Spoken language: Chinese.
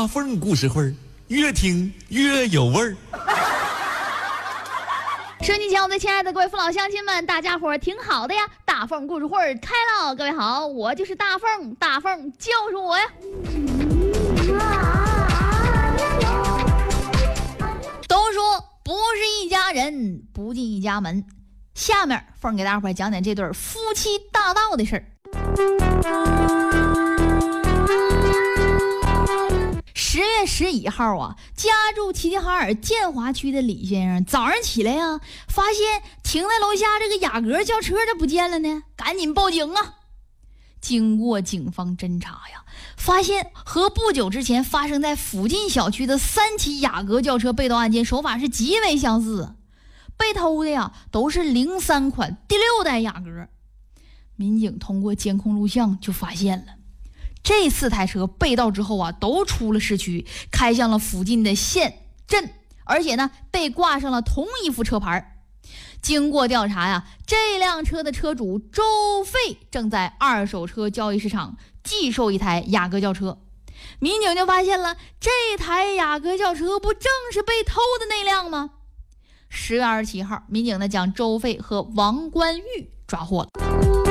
大凤故事会，越听越有味儿。 收音机前，我的亲爱的各位父老乡亲们，大家伙儿挺好的呀！大凤故事会开了，各位好，我就是大凤，大凤就是我呀。都说不是一家人，不进一家门。下面凤给大伙儿讲讲这对夫妻大盗的事儿。10月11号啊，家住齐齐哈尔建华区的李先生早上起来呀，发现停在楼下这个雅阁轿车这不见了呢，赶紧报警啊。经过警方侦查呀，发现和不久之前发生在附近小区的3起雅阁轿车被盗案件手法是极为相似，被偷的呀都是03款第6代雅阁。民警通过监控录像就发现了，这4台车被盗之后啊，都出了市区，开向了附近的县镇，而且呢被挂上了同一副车牌。经过调查呀，这辆车的车主周飞正在二手车交易市场寄售一台雅阁轿车。民警就发现了，这台雅阁轿车不正是被偷的那辆吗？10月27号，民警呢将周飞和王冠玉抓获了。